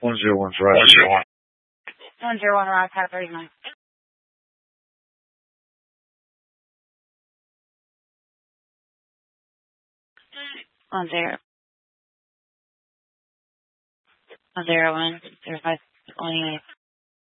101 Drive. 101 Rock, Tower 39. On 0. 101 05 28.